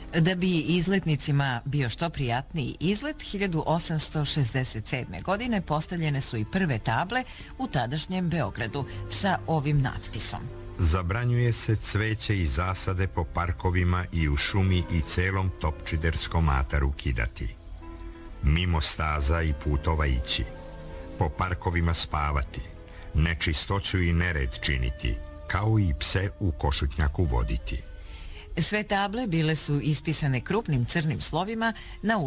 Da bi izletnicima bio što prijatniji izlet, 1867. godine postavljene su i prve table u tadašnjem Beogradu sa ovim natpisom. Zabranjuje se cveće i zasade po parkovima i u šumi i celom Topčiderskom ataru kidati. Mimo staza i putova ići. Po parkovima spavati. Nečistoću i nered činiti, kao i pse u košutnjaku voditi. Sve table bile su ispisane krupnim crnim slovima na